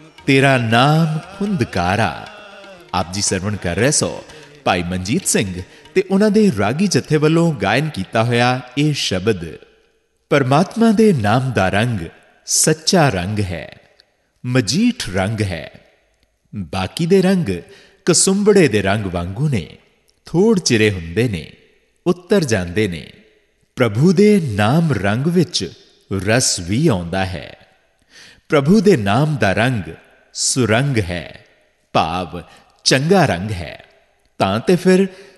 ਤੇਰਾ ਨਾਮ ਖੁੰਦਕਾਰਾ। ਆਪ ਜੀ ਸਰਵਣ ਕਰ ਰਹੇ ਸੋ ਭਾਈ ਮਨਜੀਤ ਸਿੰਘ ਤੇ ਉਹਨਾਂ ਦੇ ਰਾਗੀ ਜਥੇ ਵੱਲੋਂ ਗਾਇਨ ਕੀਤਾ ਹੋਇਆ ਇਹ ਸ਼ਬਦ। ਪਰਮਾਤਮਾ ਦੇ ਨਾਮ ਦਾ ਰੰਗ ਸੱਚਾ ਰੰਗ ਹੈ, ਮਜੀਠ ਰੰਗ ਹੈ। ਬਾਕੀ ਦੇ ਰੰਗ ਕਸੁੰਬੜੇ ਦੇ ਰੰਗ ਵਾਂਗੂ ਨੇ, ਥੋੜ ਚਿਰੇ ਹੁੰਦੇ ਨੇ, ਉੱਤਰ ਜਾਂਦੇ ਨੇ। ਪ੍ਰਭੂ ਦੇ ਨਾਮ ਰੰਗ ਵਿੱਚ ਰਸ ਵੀ ਆਉਂਦਾ ਹੈ। ਪ੍ਰਭੂ ਦੇ ਨਾਮ ਦਾ ਰੰਗ ਸੁਰੰਗ ਹੈ, ਭਾਵ ਚੰਗਾ ਰੰਗ ਹੈ। ਤਾਂ ਤੇ ਫਿਰ